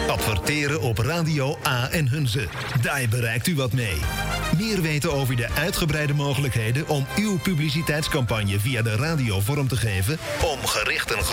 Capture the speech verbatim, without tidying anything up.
Adverteren op Radio A en Hunze. Daar bereikt u wat mee. Meer weten over de uitgebreide mogelijkheden om uw publiciteitscampagne via de radio vorm te geven om gericht een